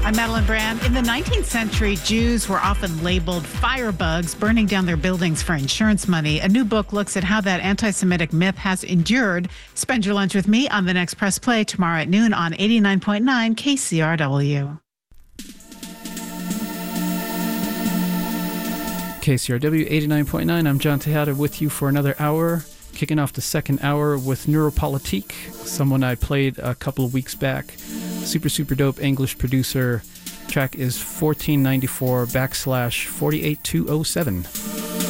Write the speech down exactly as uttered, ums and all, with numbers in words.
I'm Madeline Brand. In the nineteenth century, Jews were often labeled firebugs, burning down their buildings for insurance money. A new book looks at how that anti-Semitic myth has endured. Spend your lunch with me on the next Press Play tomorrow at noon on eighty-nine point nine K C R W. K C R W eighty-nine point nine. I'm John Tejada with you for another hour. Kicking off the second hour with Neuropolitique, someone I played a couple of weeks back. Super, super dope English producer. Track is fourteen ninety-four backslash forty-eight two oh seven.